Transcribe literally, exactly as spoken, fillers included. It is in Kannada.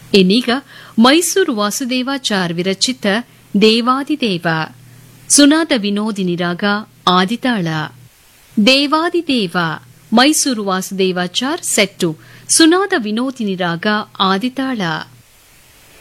ಇನ್ನೀಗ ಮೈಸೂರು ವಾಸುದೇವಾಚಾರ್ ವಿರಚಿತ ದೇವಾದಿದೇವ ಸುನಾದ ವಿನೋದಿನಿ ರಾಗ ಆದಿತಾಳ. ದೇವಾದಿದೇವ ಮೈಸೂರು ವಾಸುದೇವಾಚಾರ್ ಸೆಟ್ಟು ಸುನಾದ ವಿನೋದಿನಿ ರಾಗ ಆದಿತಾಳ.